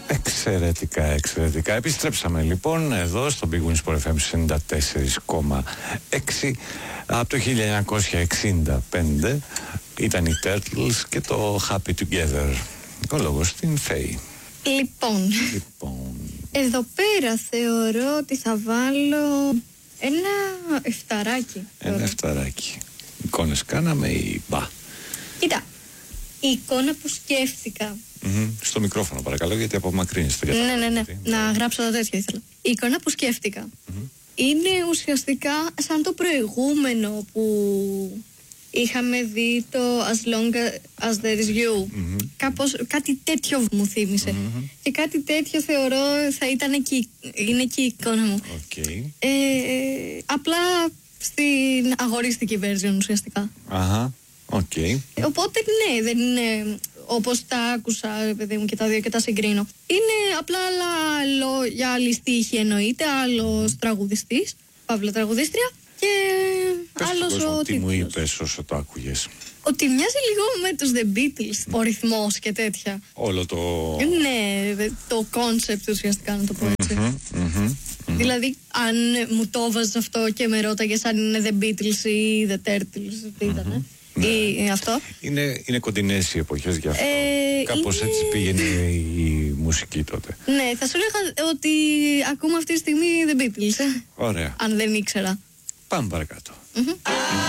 Εξαιρετικά, εξαιρετικά. Επιστρέψαμε λοιπόν εδώ στο Big Win Sport FM 94,6. Από το 1965 ήταν οι Turtles και το Happy Together. Ο λόγος στην Φέη. Λοιπόν, εδώ πέρα θεωρώ ότι θα βάλω ένα εφταράκι. Ένα εφταράκι. Εικόνες κάναμε ή μπα? Κοίτα, η εικόνα που σκέφτηκα. Στο μικρόφωνο παρακαλώ, γιατί απομακρύνεις το Ναι. Να γράψω τα τέτοια ήθελα. Η εικόνα που σκέφτηκα είναι ουσιαστικά σαν το προηγούμενο που είχαμε δει, το As Long As There Is You. Κάπως κάτι τέτοιο μου θύμισε. Και κάτι τέτοιο θεωρώ θα ήταν είναι και η εικόνα μου. Απλά στην αγορίστικη version ουσιαστικά. Οπότε ναι, δεν είναι όπως τα άκουσα, παιδί μου, και τα δύο και τα συγκρίνω. Είναι απλά άλλα λόγια, άλλη στίχη εννοείται, άλλος τραγουδιστής, παύλα τραγουδίστρια, και άλλος ο τι μου είπες όσο το άκουγες? Ότι μοιάζει λίγο με τους The Beatles, ο ρυθμός και τέτοια. Όλο το... Ναι, το concept ουσιαστικά, να το πω έτσι. Δηλαδή, αν μου το έβαζες αυτό και με ρώταγες αν είναι The Beatles ή The Turtles, τι ήτανε? Ή αυτό. Είναι κοντινές οι εποχές γι' αυτό. Κάπως έτσι πήγαινε η μουσική τότε. Ναι, θα σου έλεγα ότι ακούμε αυτή τη στιγμή The Beatles. Ωραία. Αν δεν ήξερα. Πάμε παρακάτω.